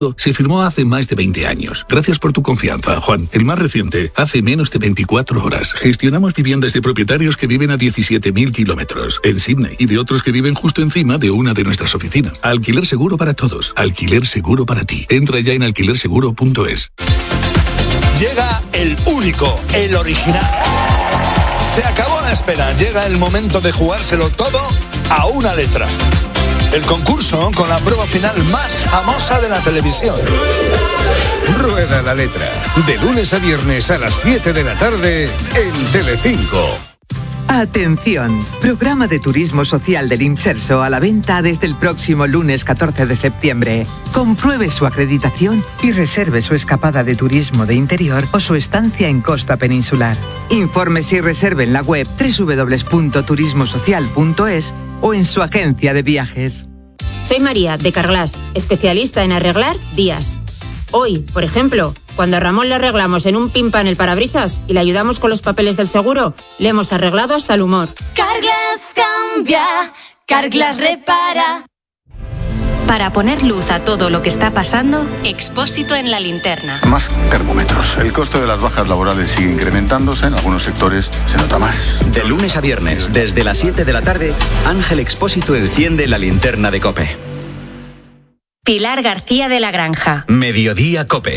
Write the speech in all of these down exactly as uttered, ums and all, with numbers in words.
se firmó hace más de veinte años. Gracias por tu confianza, Juan. El más reciente, hace menos de veinticuatro horas. Gestionamos viviendas de propietarios que viven a diecisiete mil kilómetros en Sydney y de otros que viven justo encima de una de nuestras oficinas. Alquiler seguro para todos. Alquiler seguro para ti. Entra ya en alquiler seguro punto es. Llega el único, el original. Se acabó la espera. Llega el momento de jugárselo todo a una letra. El concurso con la prueba final más famosa de la televisión. Rueda la letra. De lunes a viernes a las siete de la tarde en Telecinco. Atención, programa de turismo social del Imserso a la venta desde el próximo lunes catorce de septiembre. Compruebe su acreditación y reserve su escapada de turismo de interior o su estancia en costa peninsular. Infórmese y reserve en la web doble u doble u doble u punto turismo social punto es o en su agencia de viajes. Soy María, de Carglass, especialista en arreglar vías. Hoy, por ejemplo, cuando a Ramón le arreglamos en un pimpan el parabrisas y le ayudamos con los papeles del seguro, le hemos arreglado hasta el humor. Carglass cambia, Carglass repara. Para poner luz a todo lo que está pasando, Expósito en la linterna. Más termómetros. El coste de las bajas laborales sigue incrementándose. En algunos sectores se nota más. De lunes a viernes, desde las siete de la tarde, Ángel Expósito enciende la linterna de COPE. Pilar García de la Granja. Mediodía COPE.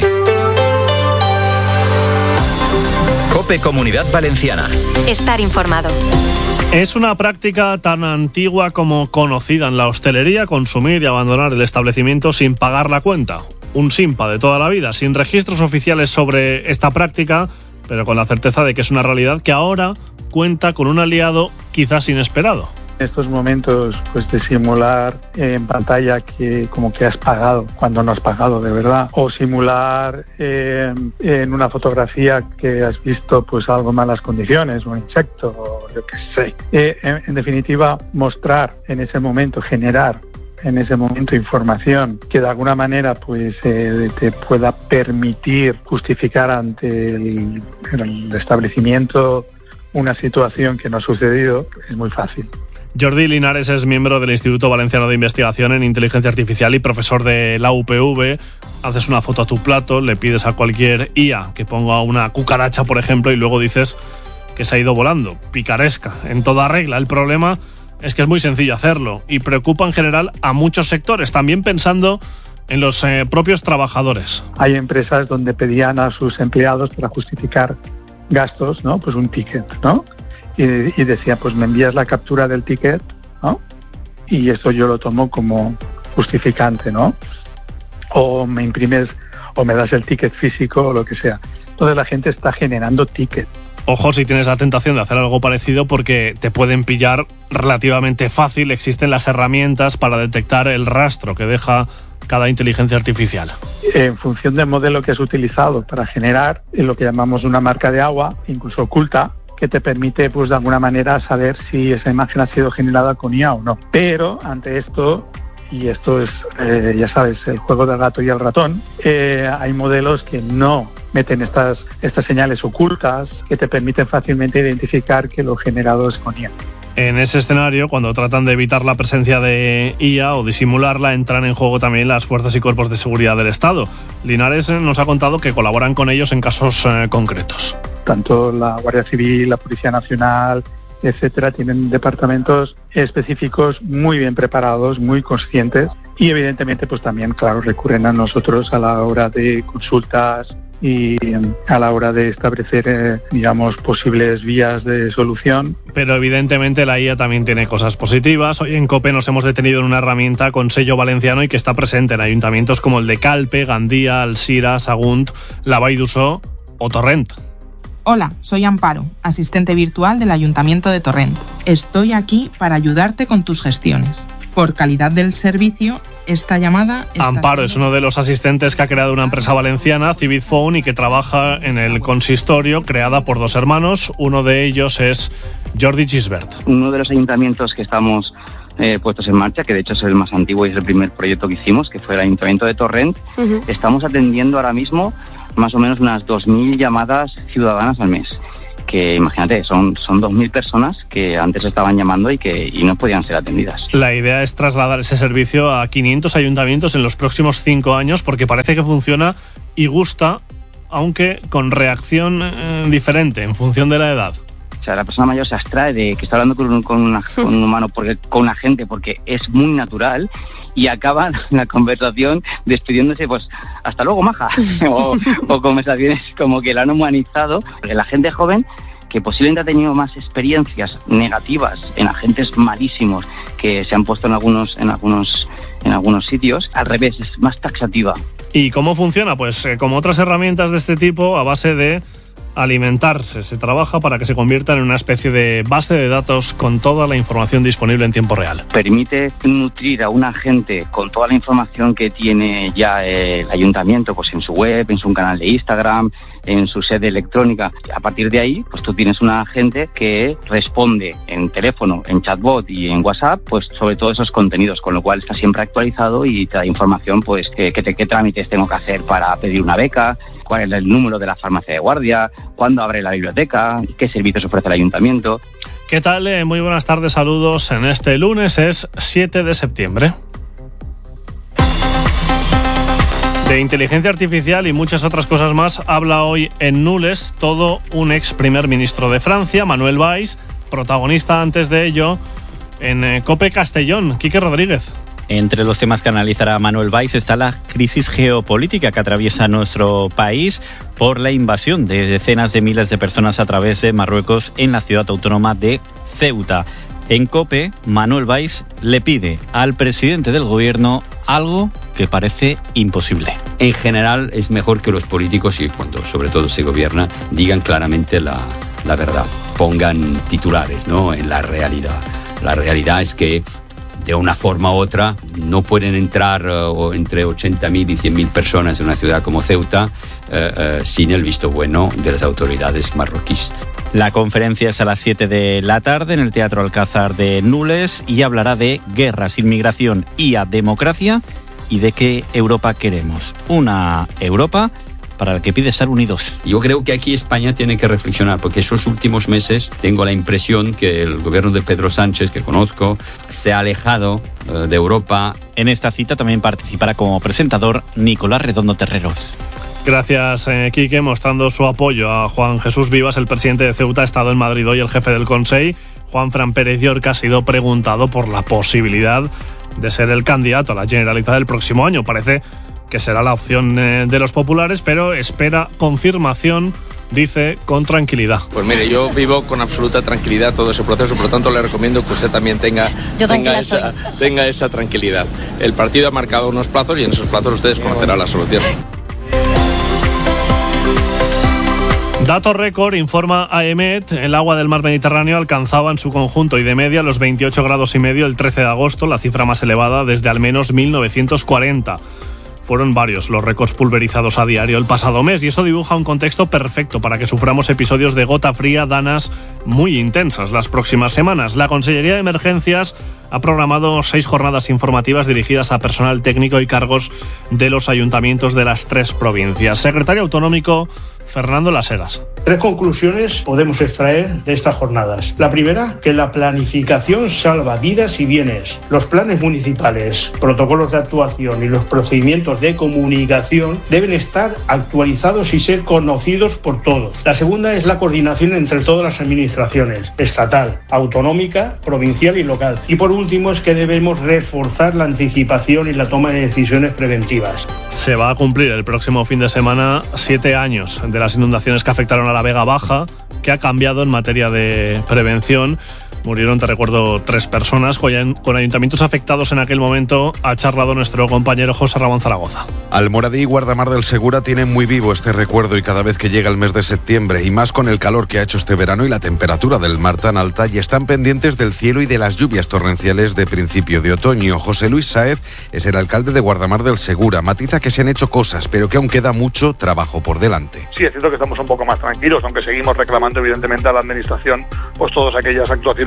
COPE Comunidad Valenciana. Estar informado. Es una práctica tan antigua como conocida en la hostelería, consumir y abandonar el establecimiento sin pagar la cuenta. Un simpa de toda la vida, sin registros oficiales sobre esta práctica, pero con la certeza de que es una realidad que ahora cuenta con un aliado quizás inesperado. Estos momentos pues de simular en pantalla que como que has pagado cuando no has pagado de verdad, o simular eh, en una fotografía que has visto pues algo en malas condiciones, un insecto, o yo qué sé. Eh, en, en definitiva, mostrar en ese momento, generar en ese momento información que de alguna manera pues eh, te pueda permitir justificar ante el, el establecimiento una situación que no ha sucedido, es muy fácil. Jordi Linares es miembro del Instituto Valenciano de Investigación en Inteligencia Artificial y profesor de la U P V. Haces una foto a tu plato, le pides a cualquier I A que ponga una cucaracha, por ejemplo, y luego dices que se ha ido volando. Picaresca, en toda regla. El problema es que es muy sencillo hacerlo y preocupa en general a muchos sectores, también pensando en los eh, propios trabajadores. Hay empresas donde pedían a sus empleados para justificar gastos, ¿no? Pues un ticket, ¿no? Y, y decía, pues me envías la captura del ticket, ¿no? Y esto yo lo tomo como justificante, ¿no? O me imprimes, o me das el ticket físico, o lo que sea. Entonces la gente está generando tickets. Ojo si tienes la tentación de hacer algo parecido, porque te pueden pillar relativamente fácil. Existen las herramientas para detectar el rastro que deja cada inteligencia artificial. En función del modelo que has utilizado para generar lo que llamamos una marca de agua, incluso oculta, que te permite, pues de alguna manera, saber si esa imagen ha sido generada con I A o no. Pero ante esto, y esto es, eh, ya sabes, el juego del gato y el ratón, eh, hay modelos que no meten estas, estas señales ocultas que te permiten fácilmente identificar que lo generado es con I A. En ese escenario, cuando tratan de evitar la presencia de I A o disimularla, entran en juego también las fuerzas y cuerpos de seguridad del Estado. Linares nos ha contado que colaboran con ellos en casos eh, concretos. Tanto la Guardia Civil, la Policía Nacional, etcétera, tienen departamentos específicos muy bien preparados, muy conscientes, y evidentemente pues también, claro, recurren a nosotros a la hora de consultas y a la hora de establecer, eh, digamos, posibles vías de solución. Pero evidentemente la I A también tiene cosas positivas. Hoy en COPE nos hemos detenido en una herramienta con sello valenciano y que está presente en ayuntamientos como el de Calpe, Gandía, Alsira, Sagunt, La Vall d'Uixó o Torrent. Hola, soy Amparo, asistente virtual del Ayuntamiento de Torrent. Estoy aquí para ayudarte con tus gestiones. Por calidad del servicio, esta llamada... Está Amparo siendo... es uno de los asistentes que ha creado una empresa valenciana, Civit Phone, y que trabaja en el consistorio, creada por dos hermanos. Uno de ellos es Jordi Gisbert. Uno de los ayuntamientos que estamos eh, puestos en marcha, que de hecho es el más antiguo y es el primer proyecto que hicimos, que fue el Ayuntamiento de Torrent, uh-huh. Estamos atendiendo ahora mismo más o menos unas dos mil llamadas ciudadanas al mes. que imagínate, son, son dos mil personas que antes estaban llamando y que y no podían ser atendidas. La idea es trasladar ese servicio a quinientos ayuntamientos en los próximos cinco años porque parece que funciona y gusta, aunque con reacción eh, diferente en función de la edad. O sea, la persona mayor se abstrae de que está hablando con un, con una, con un humano, porque, con una gente, porque es muy natural, y acaba la conversación despidiéndose, pues, hasta luego, maja, o, o conversaciones como que la han humanizado. Porque la gente joven, que posiblemente ha tenido más experiencias negativas en agentes malísimos que se han puesto en algunos, en algunos, en algunos sitios, al revés, es más taxativa. ¿Y cómo funciona? Pues eh, como otras herramientas de este tipo, a base de alimentarse. Se trabaja para que se convierta en una especie de base de datos con toda la información disponible en tiempo real. Permite nutrir a un agente con toda la información que tiene ya el ayuntamiento, pues en su web, en su canal de Instagram, en su sede electrónica. A partir de ahí, pues tú tienes un agente que responde en teléfono, en chatbot y en WhatsApp, pues sobre todos esos contenidos, con lo cual está siempre actualizado y te da información, pues qué, qué, qué trámites tengo que hacer para pedir una beca, cuál es el número de la farmacia de guardia, cuándo abre la biblioteca, qué servicios ofrece el ayuntamiento. ¿Qué tal? Eh, muy buenas tardes, saludos. En este lunes es siete de septiembre. De inteligencia artificial y muchas otras cosas más habla hoy en Nules todo un ex primer ministro de Francia, Manuel Valls, protagonista antes de ello en eh, COPE Castellón. Quique Rodríguez. Entre los temas que analizará Manuel Valls está la crisis geopolítica que atraviesa nuestro país por la invasión de decenas de miles de personas a través de Marruecos en la ciudad autónoma de Ceuta. En COPE, Manuel Valls le pide al presidente del gobierno algo que parece imposible. En general es mejor que los políticos, y cuando sobre todo se gobierna, digan claramente la, la verdad, pongan titulares, ¿no?, en la realidad. La realidad es que de una forma u otra no pueden entrar uh, entre ochenta mil y cien mil personas en una ciudad como Ceuta uh, uh, sin el visto bueno de las autoridades marroquíes. La conferencia es a las siete de la tarde en el Teatro Alcázar de Nules y hablará de guerras, inmigración y a democracia y de qué Europa queremos. Una Europa para la que pide estar unidos. Yo creo que aquí España tiene que reflexionar, porque esos últimos meses tengo la impresión que el gobierno de Pedro Sánchez, que conozco, se ha alejado uh, de Europa. En esta cita también participará como presentador Nicolás Redondo Terreros. Gracias, eh, Quique. Mostrando su apoyo a Juan Jesús Vivas, el presidente de Ceuta, ha estado en Madrid hoy el jefe del Consell, Juanfran Pérez Llorca, ha sido preguntado por la posibilidad de ser el candidato a la Generalitat del próximo año. Parece que será la opción eh, de los populares, pero espera confirmación, dice, con tranquilidad. Pues mire, yo vivo con absoluta tranquilidad todo ese proceso, por lo tanto le recomiendo que usted también tenga, tenga, esa, tenga esa tranquilidad. El partido ha marcado unos plazos y en esos plazos ustedes conocerán la solución. Dato récord, informa A E M E T, el agua del mar Mediterráneo alcanzaba en su conjunto y de media los veintiocho grados y medio el trece de agosto, la cifra más elevada desde al menos mil novecientos cuarenta. Fueron varios los récords pulverizados a diario el pasado mes y eso dibuja un contexto perfecto para que suframos episodios de gota fría danas muy intensas las próximas semanas. La Consellería de Emergencias ha programado seis jornadas informativas dirigidas a personal técnico y cargos de los ayuntamientos de las tres provincias. Secretario autonómico Fernando Las Heras. Tres conclusiones podemos extraer de estas jornadas. La primera, que la planificación salva vidas y bienes. Los planes municipales, protocolos de actuación y los procedimientos de comunicación deben estar actualizados y ser conocidos por todos. La segunda es la coordinación entre todas las administraciones, estatal, autonómica, provincial y local. Y por último es que debemos reforzar la anticipación y la toma de decisiones preventivas. Se va a cumplir el próximo fin de semana siete años de las inundaciones que afectaron a la Vega Baja, que ha cambiado en materia de prevención. Murieron, te recuerdo, tres personas. Con ayuntamientos afectados en aquel momento ha charlado nuestro compañero José Ramón Zaragoza. Almoradí y Guardamar del Segura tienen muy vivo este recuerdo y cada vez que llega el mes de septiembre y más con el calor que ha hecho este verano y la temperatura del mar tan alta, y están pendientes del cielo y de las lluvias torrenciales de principio de otoño. José Luis Sáez es el alcalde de Guardamar del Segura. Matiza que se han hecho cosas, pero que aún queda mucho trabajo por delante. Sí, es cierto que estamos un poco más tranquilos, aunque seguimos reclamando evidentemente a la administración pues todas aquellas actuaciones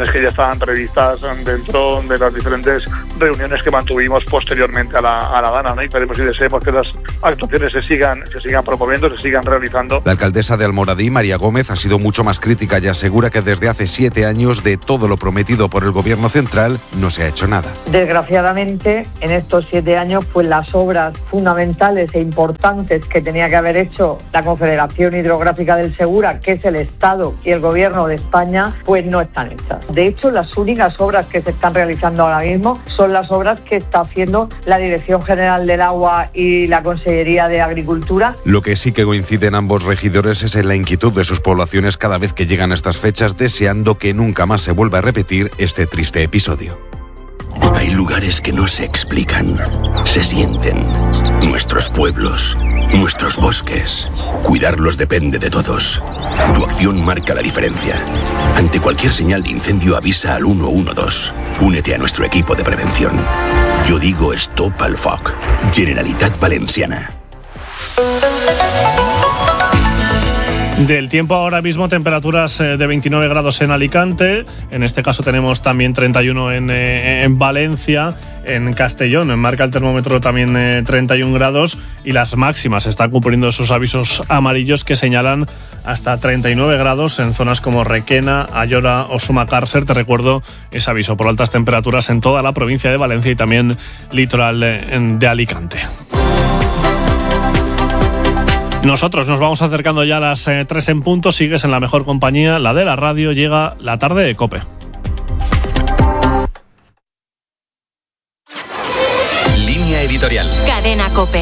actuaciones que ya estaban previstas dentro de las diferentes reuniones que mantuvimos posteriormente a la, a la gana, ¿no? Y esperemos y deseemos que las actuaciones se sigan, se sigan promoviendo, se sigan realizando. La alcaldesa de Almoradí, María Gómez, ha sido mucho más crítica y asegura que desde hace siete años de todo lo prometido por el gobierno central no se ha hecho nada. Desgraciadamente, en estos siete años, pues las obras fundamentales e importantes que tenía que haber hecho la Confederación Hidrográfica del Segura, que es el Estado y el Gobierno de España, pues no están hechas. De hecho, las únicas obras que se están realizando ahora mismo son las obras que está haciendo la Dirección General del Agua y la Consellería de Agricultura. Lo que sí que coinciden ambos regidores es en la inquietud de sus poblaciones cada vez que llegan a estas fechas, deseando que nunca más se vuelva a repetir este triste episodio. Hay lugares que no se explican, se sienten. Nuestros pueblos, nuestros bosques. Cuidarlos depende de todos. Tu acción marca la diferencia. Ante cualquier señal de incendio avisa al uno uno dos. Únete a nuestro equipo de prevención. Yo digo Stop al Foc. Generalitat Valenciana. Del tiempo ahora mismo, temperaturas de veintinueve grados en Alicante, en este caso tenemos también treinta y uno en, eh, en Valencia, en Castellón, marca el termómetro también eh, treinta y un grados y las máximas están cumpliendo esos avisos amarillos que señalan hasta treinta y nueve grados en zonas como Requena, Ayora o Sumacárcer. Te recuerdo ese aviso por altas temperaturas en toda la provincia de Valencia y también litoral de Alicante. Nosotros nos vamos acercando ya a las eh, tres en punto. Sigues en la mejor compañía, la de la radio. Llega la tarde de COPE. Línea editorial. Cadena COPE.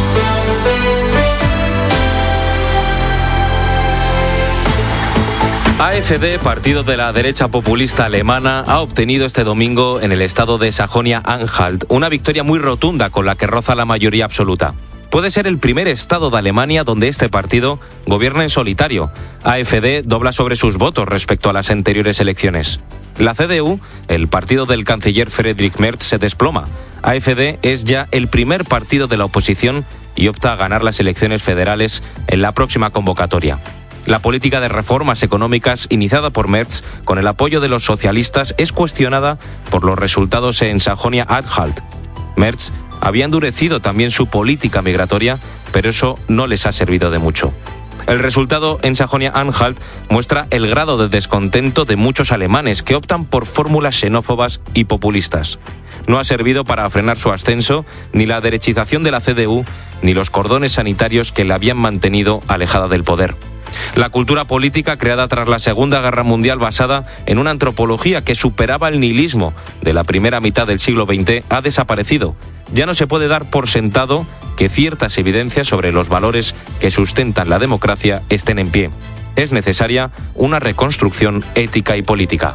A F D, partido de la derecha populista alemana, ha obtenido este domingo en el estado de Sajonia-Anhalt una victoria muy rotunda con la que roza la mayoría absoluta. Puede ser el primer estado de Alemania donde este partido gobierna en solitario. A F D dobla sobre sus votos respecto a las anteriores elecciones. La C D U, el partido del canciller Friedrich Merz, se desploma. A F D es ya el primer partido de la oposición y opta a ganar las elecciones federales en la próxima convocatoria. La política de reformas económicas iniciada por Merz con el apoyo de los socialistas es cuestionada por los resultados en Sajonia-Anhalt. Merz había endurecido también su política migratoria, pero eso no les ha servido de mucho. El resultado en Sajonia-Anhalt muestra el grado de descontento de muchos alemanes que optan por fórmulas xenófobas y populistas. No ha servido para frenar su ascenso ni la derechización de la C D U ni los cordones sanitarios que la habían mantenido alejada del poder. La cultura política creada tras la Segunda Guerra Mundial, basada en una antropología que superaba el nihilismo de la primera mitad del siglo veinte, ha desaparecido. Ya no se puede dar por sentado que ciertas evidencias sobre los valores que sustentan la democracia estén en pie. Es necesaria una reconstrucción ética y política.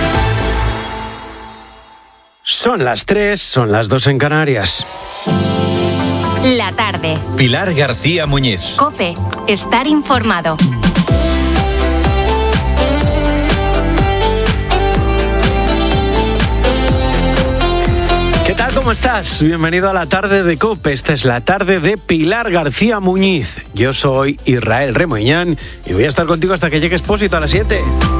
Son las tres, son las dos en Canarias. La tarde. Pilar García Muñiz. COPE. Estar informado. ¿Qué tal? ¿Cómo estás? Bienvenido a la tarde de COPE. Esta es la tarde de Pilar García Muñiz. Yo soy Israel Remoñán y voy a estar contigo hasta que llegue Expósito a las siete.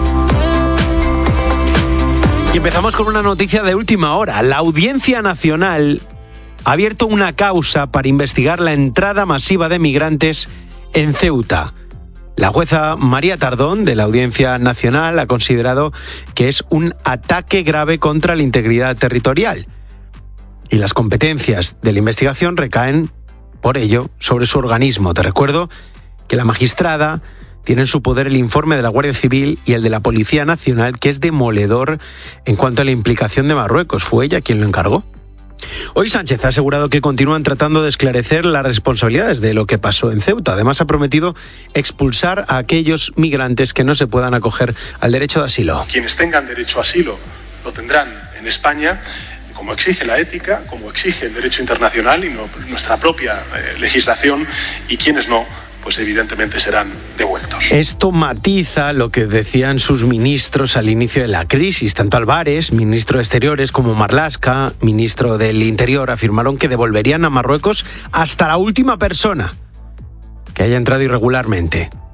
Y empezamos con una noticia de última hora. La Audiencia Nacional ha abierto una causa para investigar la entrada masiva de migrantes en Ceuta. La jueza María Tardón, de la Audiencia Nacional, ha considerado que es un ataque grave contra la integridad territorial. Y las competencias de la investigación recaen, por ello, sobre su organismo. Te recuerdo que la magistrada tiene en su poder el informe de la Guardia Civil y el de la Policía Nacional, que es demoledor en cuanto a la implicación de Marruecos. Fue ella quien lo encargó. Hoy Sánchez ha asegurado que continúan tratando de esclarecer las responsabilidades de lo que pasó en Ceuta. Además, ha prometido expulsar a aquellos migrantes que no se puedan acoger al derecho de asilo. Quienes tengan derecho a asilo lo tendrán en España, como exige la ética, como exige el derecho internacional y no, nuestra propia eh, legislación, y quienes no, pues evidentemente serán devueltos. Esto matiza lo que decían sus ministros al inicio de la crisis. Tanto Álvarez, ministro de Exteriores, como Marlaska, ministro del Interior, afirmaron que devolverían a Marruecos hasta la última persona que haya entrado irregularmente.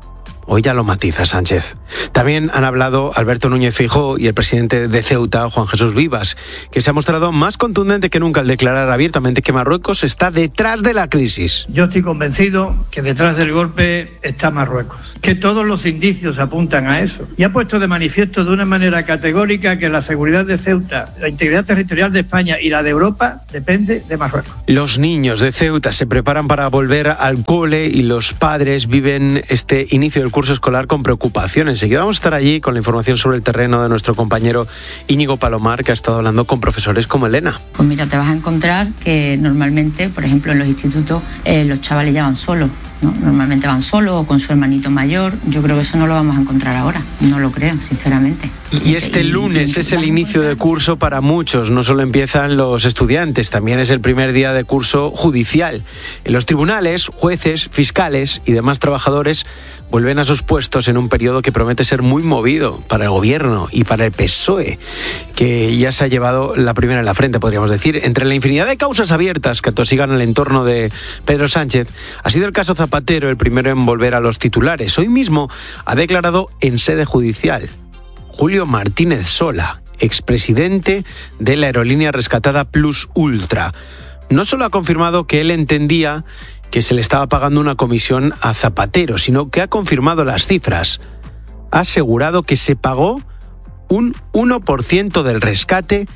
Hoy ya lo matiza Sánchez. También han hablado Alberto Núñez Feijóo y el presidente de Ceuta, Juan Jesús Vivas, que se ha mostrado más contundente que nunca al declarar abiertamente que Marruecos está detrás de la crisis. Yo estoy convencido que detrás del golpe está Marruecos, que todos los indicios apuntan a eso. Y ha puesto de manifiesto de una manera categórica que la seguridad de Ceuta, la integridad territorial de España y la de Europa depende de Marruecos. Los niños de Ceuta se preparan para volver al cole y los padres viven este inicio del curso escolar con preocupación. Enseguida vamos a estar allí con la información sobre el terreno de nuestro compañero Íñigo Palomar, que ha estado hablando con profesores como Elena. Pues mira, te vas a encontrar que normalmente, por ejemplo, en los institutos eh, los chavales ya van solos, ¿no? Normalmente van solos o con su hermanito mayor. Yo creo que eso no lo vamos a encontrar ahora. No lo creo, sinceramente. Y este lunes es el inicio de curso para muchos. No solo empiezan los estudiantes, también es el primer día de curso judicial. En los tribunales, jueces, fiscales y demás trabajadores vuelven a sus puestos en un periodo que promete ser muy movido para el gobierno y para el P S O E, que ya se ha llevado la primera en la frente, podríamos decir. Entre la infinidad de causas abiertas que atosigan el entorno de Pedro Sánchez, ha sido el caso Zapatero el primero en volver a los titulares. Hoy mismo ha declarado en sede judicial Julio Martínez Sola, expresidente de la aerolínea rescatada Plus Ultra. No solo ha confirmado que él entendía que se le estaba pagando una comisión a Zapatero, sino que ha confirmado las cifras. Ha asegurado que se pagó un uno por ciento del rescate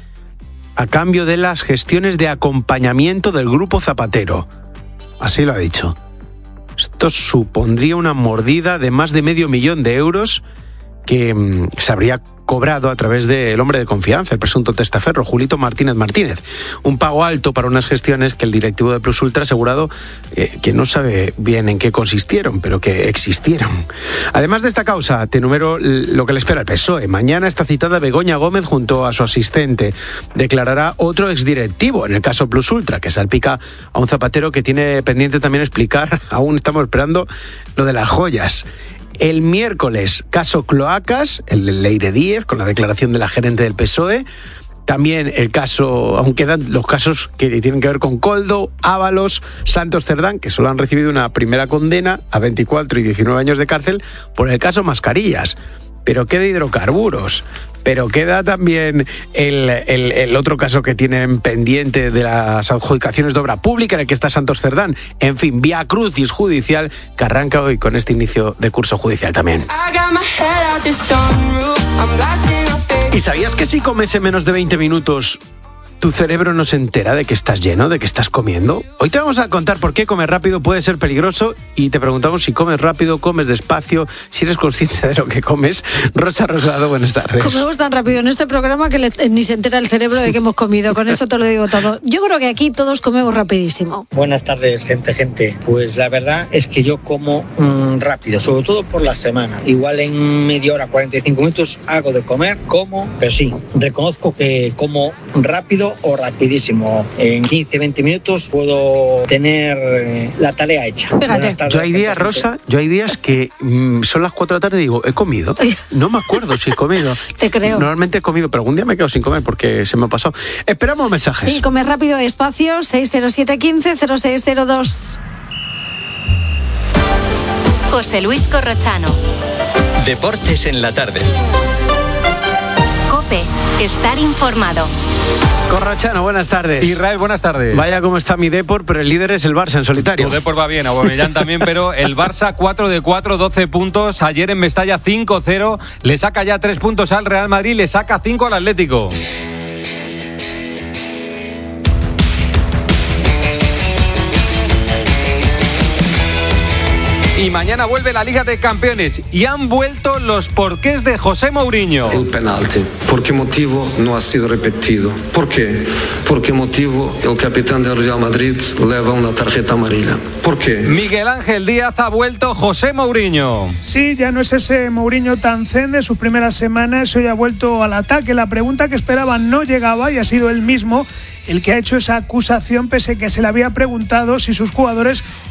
a cambio de las gestiones de acompañamiento del grupo Zapatero. Así lo ha dicho. Esto supondría una mordida de más de medio millón de euros que mmm, se habría cobrado a través del hombre de confianza, el presunto testaferro, Julito Martínez Martínez. Un pago alto para unas gestiones que el directivo de Plus Ultra ha asegurado eh, que no sabe bien en qué consistieron, pero que existieron. Además de esta causa, te enumero lo que le espera al P S O E. Mañana está citada Begoña Gómez junto a su asistente. Declarará otro exdirectivo en el caso Plus Ultra, que salpica a un Zapatero que tiene pendiente también explicar, aún estamos esperando, lo de las joyas. El miércoles, caso Cloacas, el de Leire Díez, con la declaración de la gerente del P S O E. También el caso, aún quedan los casos que tienen que ver con Coldo, Ábalos, Santos Cerdán, que solo han recibido una primera condena a veinticuatro y diecinueve años de cárcel por el caso Mascarillas. Pero queda hidrocarburos, pero queda también el, el, el otro caso que tienen pendiente de las adjudicaciones de obra pública, en el que está Santos Cerdán. En fin, vía crucis judicial que arranca hoy con este inicio de curso judicial también. ¿Y sabías que si comes en menos de veinte minutos tu cerebro no se entera de que estás lleno, de que estás comiendo? Hoy te vamos a contar por qué comer rápido puede ser peligroso y te preguntamos si comes rápido, comes despacio, si eres consciente de lo que comes. Rosa Rosado, buenas tardes. Comemos tan rápido en este programa que le, ni se entera el cerebro de que hemos comido. Con eso te lo digo todo. Yo creo que aquí todos comemos rapidísimo. Buenas tardes, gente, gente. Pues la verdad es que yo como mmm, rápido, sobre todo por la semana. Igual en media hora, cuarenta y cinco minutos hago de comer, como, pero sí, reconozco que como rápido o rapidísimo. En quince, veinte minutos puedo tener eh, la tarea hecha. Tardes, yo hay días, Rosa, yo hay días que mmm, son las cuatro de la tarde y digo, ¿he comido? No me acuerdo si he comido. Te creo. Normalmente he comido, pero algún día me quedo sin comer porque se me ha pasado. Esperamos mensajes. Sí, comer rápido, espacio, seis cero siete, quince, cero seis cero dos. José Luis Corrochano. Deportes en la tarde. COPE, estar informado. Corrochano, buenas tardes. Israel, buenas tardes. Vaya cómo está mi Depor, pero el líder es el Barça en solitario. Tu Depor va bien, Aubameyang también, pero el Barça cuatro de cuatro, doce puntos. Ayer en Mestalla cinco cero, le saca ya tres puntos al Real Madrid, le saca cinco al Atlético. Y mañana vuelve la Liga de Campeones y han vuelto los porqués de José Mourinho. El penalti. ¿Por qué motivo no ha sido repetido? ¿Por qué? ¿Por qué motivo el capitán del Real Madrid lleva una tarjeta amarilla? ¿Por qué? Miguel Ángel Díaz ha vuelto José Mourinho. Sí, ya no es ese Mourinho tan zen de sus primeras semanas, hoy ha vuelto al ataque. La pregunta que esperaban no llegaba y ha sido él mismo el que ha hecho esa acusación, pese a que se le había preguntado si sus jugadores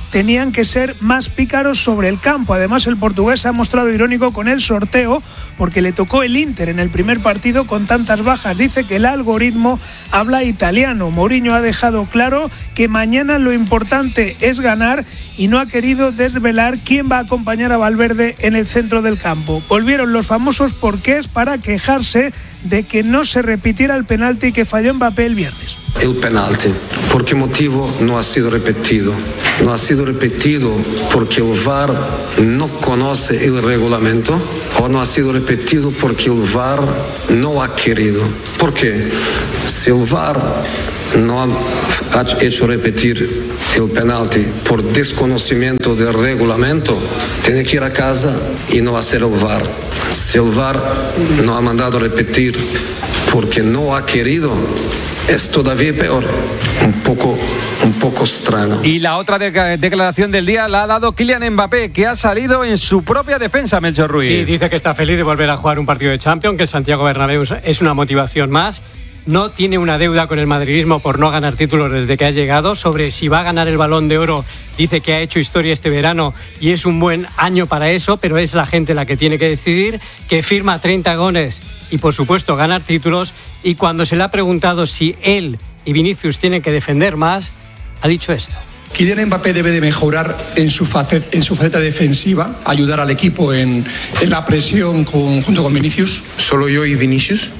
tenían que ser más pícaros sobre el campo. Además, el portugués se ha mostrado irónico con el sorteo porque le tocó el Inter en el primer partido con tantas bajas. Dice que el algoritmo habla italiano. Mourinho ha dejado claro que mañana lo importante es ganar y no ha querido desvelar quién va a acompañar a Valverde en el centro del campo. Volvieron los famosos porqués para quejarse de que no se repitiera el penalti que falló Mbappé el viernes. El penalti, ¿por qué motivo no ha sido repetido? No ha sido repetido porque el V A R no conoce el reglamento o no ha sido repetido porque el V A R no ha querido. ¿Por qué? Si el V A R no ha hecho repetir el penalti por desconocimiento del reglamento, tiene que ir a casa y no hacer el V A R. Si el V A R no ha mandado repetir porque no ha querido, es todavía peor, un poco, un poco extraño. Y la otra de- declaración del día la ha dado Kylian Mbappé, que ha salido en su propia defensa, Melchor Ruiz. Sí, dice que está feliz de volver a jugar un partido de Champions, que el Santiago Bernabéu es una motivación más. No tiene una deuda con el madridismo por no ganar títulos desde que ha llegado. Sobre si va a ganar el Balón de Oro, dice que ha hecho historia este verano y es un buen año para eso, pero es la gente la que tiene que decidir, que firma treinta goles y por supuesto ganar títulos. Y cuando se le ha preguntado si él y Vinicius tienen que defender más, ha dicho esto. Kylian Mbappé debe de mejorar en su faceta, en su faceta defensiva, ayudar al equipo en, en la presión con, junto con Vinicius. ¿Solo yo y Vinicius?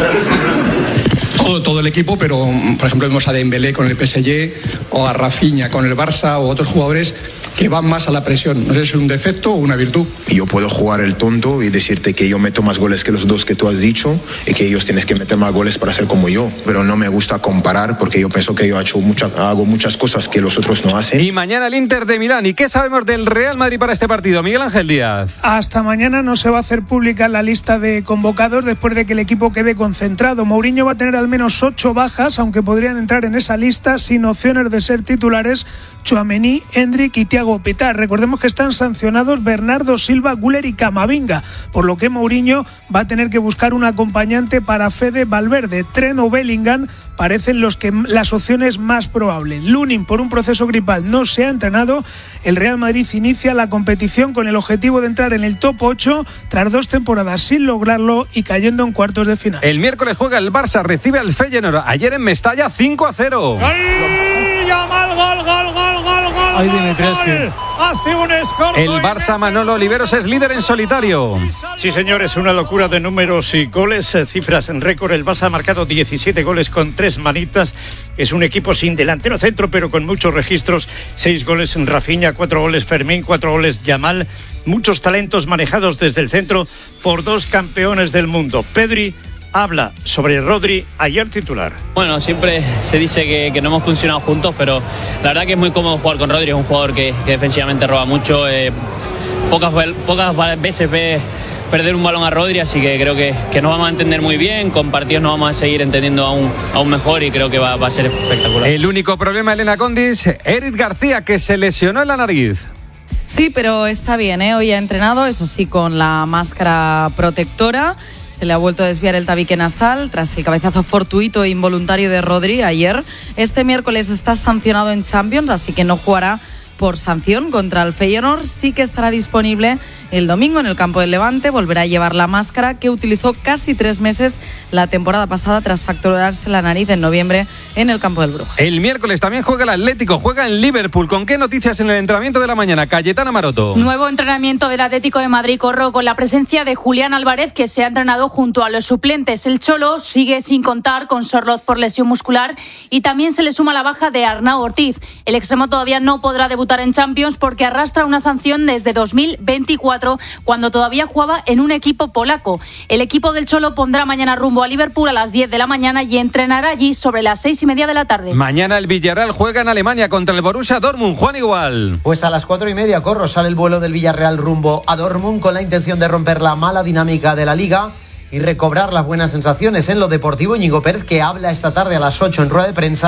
Todo, todo el equipo, pero por ejemplo vemos a Dembélé con el P S G o a Rafinha con el Barça o otros jugadores que van más a la presión. No sé si es un defecto o una virtud. Yo puedo jugar el tonto y decirte que yo meto más goles que los dos que tú has dicho y que ellos tienen que meter más goles para ser como yo, pero no me gusta comparar porque yo pienso que yo he hecho mucha, hago muchas cosas que los otros no hacen. Y mañana el Inter de Milán. ¿Y qué sabemos del Real Madrid para este partido? Miguel Ángel Díaz. Hasta mañana no se va a hacer pública la lista de convocados después de que el equipo quede concentrado. Mourinho va a tener al menos ocho bajas, aunque podrían entrar en esa lista sin opciones de ser titulares Tchouaméni, Endrick y Thiago Pittar. Recordemos que están sancionados Bernardo Silva, Güler y Camavinga, por lo que Mourinho va a tener que buscar un acompañante para Fede Valverde. Trent o Bellingham parecen los que, las opciones más probables. Lunin, por un proceso gripal, no se ha entrenado. El Real Madrid inicia la competición con el objetivo de entrar en el top ocho tras dos temporadas sin lograrlo y cayendo en cuartos de final. El miércoles juega el Barça, recibe al Feyenoord. Ayer en Mestalla cinco a cero. Yamal, gol, gol, gol, gol, gol. Ay, gol, Dimitrescu. gol. Hace un escorzo. El Barça, Manolo Oliveros, es líder en solitario. Sí, señores, una locura de números y goles, eh, cifras en récord. El Barça ha marcado diecisiete goles con tres manitas. Es un equipo sin delantero centro, pero con muchos registros. Seis goles en Rafinha, cuatro goles Fermín, cuatro goles Yamal. Muchos talentos manejados desde el centro por dos campeones del mundo. Pedri habla sobre Rodri, ayer titular. Bueno, siempre se dice que, que no hemos funcionado juntos, pero la verdad que es muy cómodo jugar con Rodri. Es un jugador que, que defensivamente roba mucho. Eh, pocas, pocas veces ve perder un balón a Rodri, así que creo que, que nos vamos a entender muy bien. Con partidos nos vamos a seguir entendiendo aún, aún mejor y creo que va, va a ser espectacular. El único problema, Elena Condis, Eric García, que se lesionó en la nariz. Sí, pero está bien, ¿eh? Hoy ha entrenado, eso sí, con la máscara protectora. Se le ha vuelto a desviar el tabique nasal tras el cabezazo fortuito e involuntario de Rodri ayer. Este miércoles está sancionado en Champions, así que no jugará por sanción contra el Feyenoord. Sí que estará disponible el domingo en el campo del Levante. Volverá a llevar la máscara que utilizó casi tres meses la temporada pasada tras fracturarse la nariz en noviembre en el campo del Brujas. El miércoles también juega el Atlético, juega en Liverpool. ¿Con qué noticias en el entrenamiento de la mañana? Cayetana Maroto. Nuevo entrenamiento del Atlético de Madrid, Corro, con la presencia de Julián Álvarez, que se ha entrenado junto a los suplentes. El Cholo sigue sin contar con Sorloz por lesión muscular y también se le suma la baja de Arnau Ortiz. El extremo todavía no podrá debutar en Champions porque arrastra una sanción desde dos mil veinticuatro, cuando todavía jugaba en un equipo polaco. El equipo del Cholo pondrá mañana rumbo a Liverpool a las diez de la mañana y entrenará allí sobre las seis y media de la tarde. Mañana el Villarreal juega en Alemania contra el Borussia Dortmund. Juan Igual. Pues a las cuatro y media, Corro, sale el vuelo del Villarreal rumbo a Dortmund con la intención de romper la mala dinámica de la Liga y recobrar las buenas sensaciones en lo deportivo. Íñigo Pérez, que habla esta tarde a las ocho en rueda de prensa,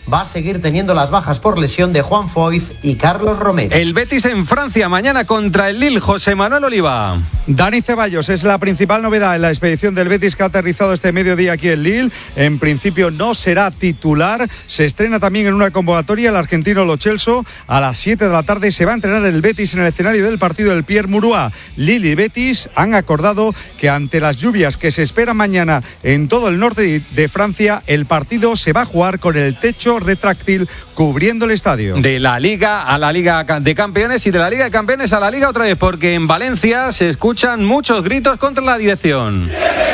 va a seguir teniendo las bajas por lesión de Juan Foyth y Carlos Romero. El Betis en Francia, mañana contra el Lille. José Manuel Oliva. Dani Ceballos es la principal novedad en la expedición del Betis que ha aterrizado este mediodía aquí en Lille. En principio no será titular. Se estrena también en una convocatoria el argentino Lo Celso. A las siete de la tarde se va a entrenar el Betis en el escenario del partido del Pierre Mauroy. Lille y Betis han acordado que ante las lluvias que se esperan mañana en todo el norte de Francia, el partido se va a jugar con el techo retráctil cubriendo el estadio. De la Liga a la Liga de Campeones y de la Liga de Campeones a la Liga otra vez, porque en Valencia se escuchan muchos gritos contra la dirección.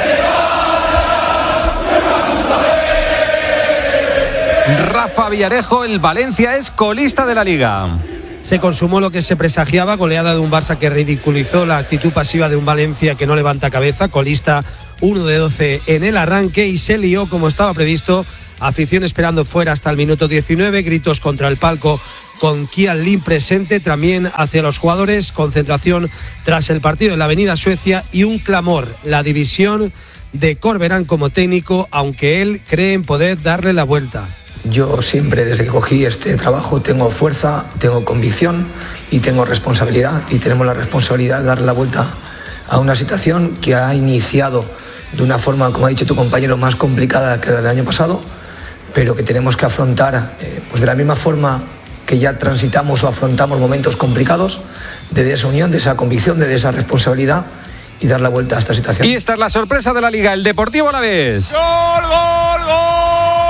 Rafa Villarejo, el Valencia es colista de la Liga. Se consumó lo que se presagiaba, goleada de un Barça que ridiculizó la actitud pasiva de un Valencia que no levanta cabeza, colista uno de doce en el arranque y se lió como estaba previsto. Afición esperando fuera hasta el minuto diecinueve, gritos contra el palco con Kian Lin presente, también hacia los jugadores, concentración tras el partido en la Avenida Suecia y un clamor, la división de Corberán como técnico, aunque él cree en poder darle la vuelta. Yo siempre, desde que cogí este trabajo, tengo fuerza, tengo convicción y tengo responsabilidad, y tenemos la responsabilidad de darle la vuelta a una situación que ha iniciado de una forma, como ha dicho tu compañero, más complicada que la del año pasado, pero que tenemos que afrontar eh, pues de la misma forma que ya transitamos o afrontamos momentos complicados, de esa unión, de esa convicción, de esa responsabilidad y dar la vuelta a esta situación. Y esta es la sorpresa de la Liga, el Deportivo Alavés. ¡Gol, gol, gol!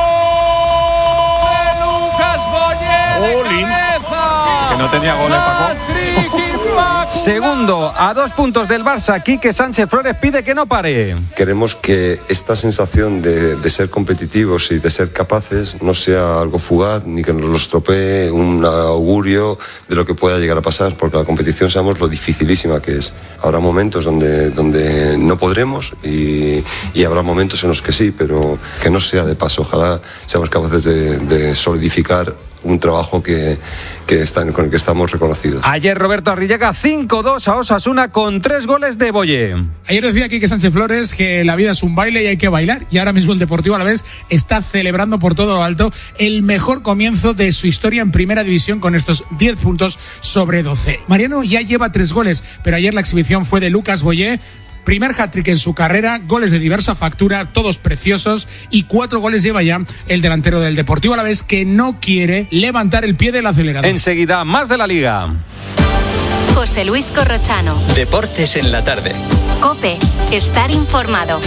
Que no tenía goles, Paco. Segundo, a dos puntos del Barça, Quique Sánchez Flores pide que no pare. Queremos que esta sensación de, de ser competitivos y de ser capaces no sea algo fugaz, ni que nos lo estropee un augurio de lo que pueda llegar a pasar, porque la competición sabemos lo dificilísima que es. Habrá momentos donde, donde no podremos y, y habrá momentos en los que sí, pero que no sea de paso. Ojalá seamos capaces de, de solidificar un trabajo que, que está, con el que estamos reconocidos. Ayer Roberto Arrillaga cinco dos a Osasuna con tres goles de Boye. Ayer decía Quique Sánchez Flores que la vida es un baile y hay que bailar, y ahora mismo el Deportivo Alavés está celebrando por todo lo alto el mejor comienzo de su historia en Primera División con estos diez puntos sobre doce. Mariano ya lleva tres goles, pero ayer la exhibición fue de Lucas Boye. Primer hat-trick en su carrera, goles de diversa factura, todos preciosos, y cuatro goles lleva ya el delantero del Deportivo Alavés, que no quiere levantar el pie del acelerador. Enseguida, más de la Liga. José Luis Corrochano. Deportes en la tarde. COPE. Estar informado.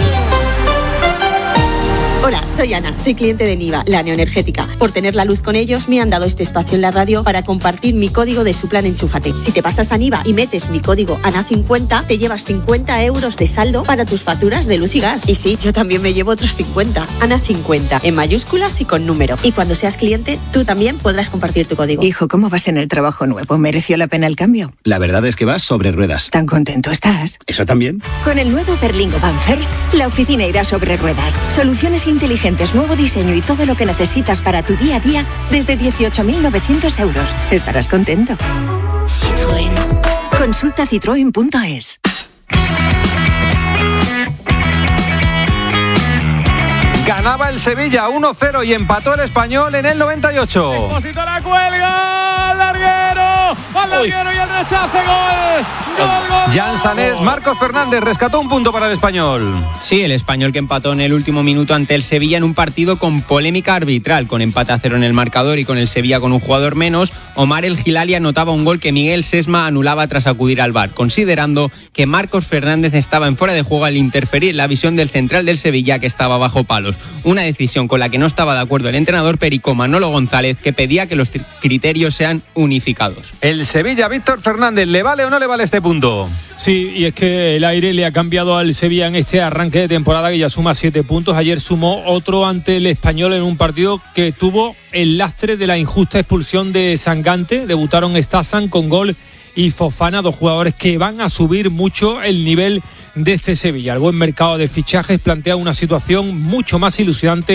Hola, soy Ana, soy cliente de Niva, la neoenergética. Por tener la luz con ellos, me han dado este espacio en la radio para compartir mi código de su plan Enchúfate. Si te pasas a Niva y metes mi código A N A cincuenta, te llevas cincuenta euros de saldo para tus facturas de luz y gas. Y sí, yo también me llevo otros cincuenta. A N A cincuenta, en mayúsculas y con número. Y cuando seas cliente, tú también podrás compartir tu código. Hijo, ¿cómo vas en el trabajo nuevo? ¿Mereció la pena el cambio? La verdad es que vas sobre ruedas. ¿Tan contento estás? ¿Eso también? Con el nuevo Berlingo Van First, la oficina irá sobre ruedas. Soluciones inteligentes, nuevo diseño y todo lo que necesitas para tu día a día desde dieciocho mil novecientos euros. Estarás contento. Citroën. Consulta citroen punto es. Ganaba el Sevilla uno cero y empató el Español en el noventa y ocho. Expósito la cuelga, al larguero, al larguero y el rechace, gol, gol, gol. Jan Sanés, Marcos Fernández rescató un punto para el Español. Sí, el Español que empató en el último minuto ante el Sevilla en un partido con polémica arbitral, con empate a cero en el marcador y con el Sevilla con un jugador menos. Omar El Hilali anotaba un gol que Miguel Sesma anulaba tras acudir al V A R, considerando que Marcos Fernández estaba en fuera de juego al interferir la visión del central del Sevilla, que estaba bajo palos. Una decisión con la que no estaba de acuerdo el entrenador Perico Manolo González, que pedía que los criterios sean unificados. El Sevilla, Víctor Fernández, ¿le vale o no le vale este punto? Sí, y es que el aire le ha cambiado al Sevilla en este arranque de temporada, que ya suma siete puntos. Ayer sumó otro ante el Español en un partido que tuvo el lastre de la injusta expulsión de Sangante. Debutaron Stazan con gol y Fofana, dos jugadores que van a subir mucho el nivel de este Sevilla. El buen mercado de fichajes plantea una situación mucho más ilusionante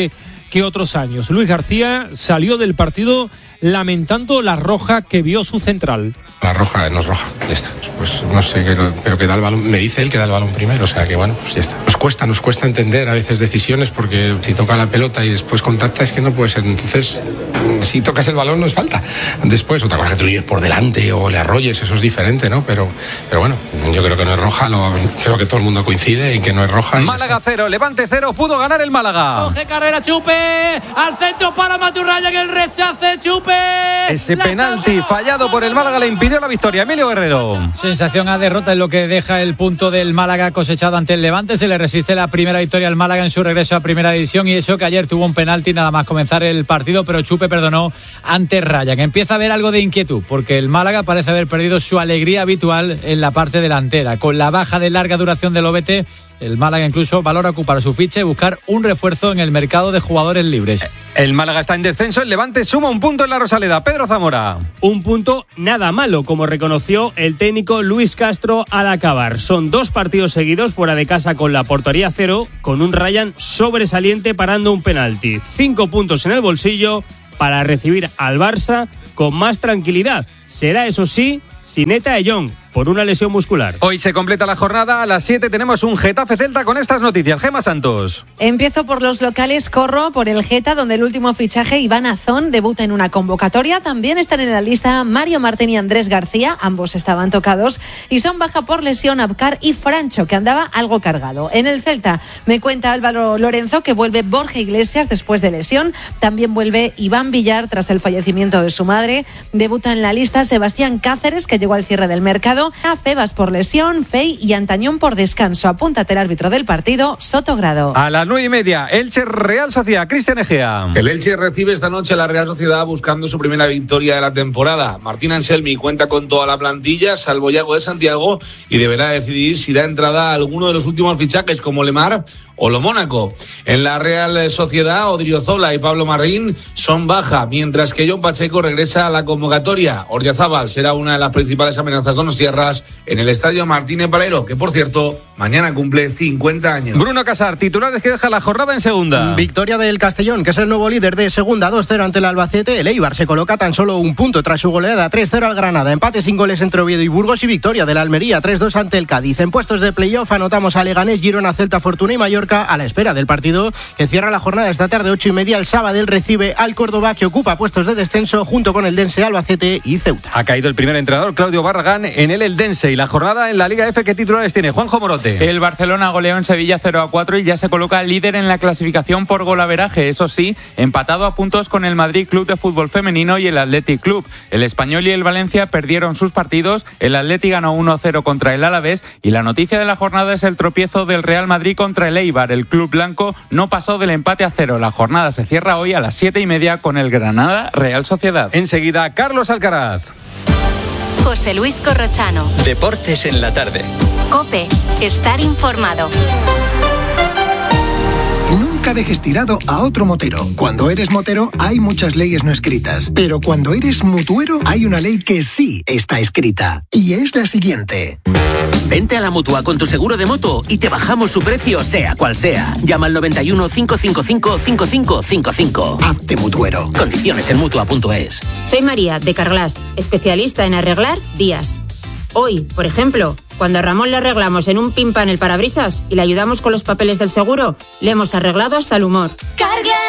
que otros años. Luis García salió del partido lamentando la roja que vio su central. La roja no es roja, ya está. Pues no sé, pero que da el balón, me dice él que da el balón primero, o sea que bueno, pues ya está. Nos cuesta, nos cuesta entender a veces decisiones porque si toca la pelota y después contacta es que no puede ser. Entonces, si tocas el balón no es falta. Después, otra cosa que tú lo lleves por delante o le arrolles, eso es diferente, ¿no? Pero, pero bueno, yo creo que no es roja, lo, creo que todo el mundo coincide en que no es roja. Málaga cero, Levante cero, pudo ganar el Málaga. Coge carrera Chupe, al centro para Maturraya en el rechace, Chupe. Ese penalti fallado por el Málaga le impidió la victoria. Emilio Guerrero. Sensación a derrota es lo que deja el punto del Málaga cosechado ante el Levante. Se le resiste la primera victoria al Málaga en su regreso a Primera División, y eso que ayer tuvo un penalti nada más comenzar el partido, pero Chupe perdonó ante Ryan. Empieza a haber algo de inquietud porque el Málaga parece haber perdido su alegría habitual en la parte delantera. Con la baja de larga duración del Lobete, el Málaga incluso valora ocupar su ficha y buscar un refuerzo en el mercado de jugadores libres. El Málaga está en descenso, el Levante suma un punto en la Rosaleda. Pedro Zamora. Un punto nada malo, como reconoció el técnico Luis Castro al acabar. Son dos partidos seguidos fuera de casa con la portería cero, con un Ryan sobresaliente parando un penalti. Cinco puntos en el bolsillo para recibir al Barça con más tranquilidad. Será, eso sí, sin Eta de Jong por una lesión muscular. Hoy se completa la jornada. A las siete tenemos un Getafe Celta con estas noticias. Gema Santos. Empiezo por los locales, corro por el Geta, donde el último fichaje, Iván Azón, debuta en una convocatoria. También están en la lista Mario Martín y Andrés García, ambos estaban tocados, y son baja por lesión Abkar y Francho, que andaba algo cargado. En el Celta me cuenta Álvaro Lorenzo que vuelve Borja Iglesias después de lesión. También vuelve Iván Villar tras el fallecimiento de su madre. Debuta en la lista Sebastián Cáceres, que llegó al cierre del mercado. A Febas por lesión, Fey y Antañón por descanso. Apúntate el árbitro del partido, Sotogrado. A las nueve y media, Elche Real Sociedad. Cristian Egea. El Elche recibe esta noche a la Real Sociedad buscando su primera victoria de la temporada. Martín Anselmi cuenta con toda la plantilla, salvo Yago de Santiago, y deberá decidir si da entrada a alguno de los últimos fichajes como Lemar o lo Mónaco. En la Real Sociedad, Odriozola y Pablo Marín son baja, mientras que John Pacheco regresa a la convocatoria. Ordiazábal será una de las principales amenazas donostiarras en el Estadio Martínez Valero, que por cierto, mañana cumple cincuenta años. Bruno Casar, titulares que deja la jornada en segunda. Victoria del Castellón, que es el nuevo líder de segunda, dos cero ante el Albacete. El Eibar se coloca tan solo un punto tras su goleada tres cero al Granada. Empate sin goles entre Oviedo y Burgos, y victoria del Almería tres dos ante el Cádiz. En puestos de playoff anotamos a Leganés, Girona, Celta, Fortuna y Mallorca, a la espera del partido que cierra la jornada esta tarde, ocho y media. El Sabadell recibe al Córdoba, que ocupa puestos de descenso junto con el Dense, Albacete y Ceuta. Ha caído el primer entrenador, Claudio Barragán, en el Eldense. Y la jornada en la Liga F, ¿qué titulares tiene? Juanjo Morote. El Barcelona goleó en Sevilla cero a cuatro y ya se coloca líder en la clasificación por golaveraje. Eso sí, empatado a puntos con el Madrid Club de Fútbol Femenino y el Athletic Club. El Español y el Valencia perdieron sus partidos. El Athletic ganó uno cero contra el Alavés, y la noticia de la jornada es el tropiezo del Real Madrid contra el Eibar. El club blanco no pasó del empate a cero. La jornada se cierra hoy a las siete y media con el Granada Real Sociedad. Enseguida, Carlos Alcaraz. José Luis Corrochano. Deportes en la tarde. COPE. Estar informado. Nunca dejes tirado a otro motero. Cuando eres motero hay muchas leyes no escritas, pero cuando eres mutuero hay una ley que sí está escrita, y es la siguiente. Vente a la Mutua con tu seguro de moto y te bajamos su precio sea cual sea. Llama al noventa y uno, cinco cinco cinco, cinco cinco cinco cinco. Hazte mutuero. Condiciones en mutua punto es. Soy María, de Carglass, especialista en arreglar vías. Hoy, por ejemplo, cuando a Ramón le arreglamos en un pin pan el parabrisas y le ayudamos con los papeles del seguro, le hemos arreglado hasta el humor. Carglass.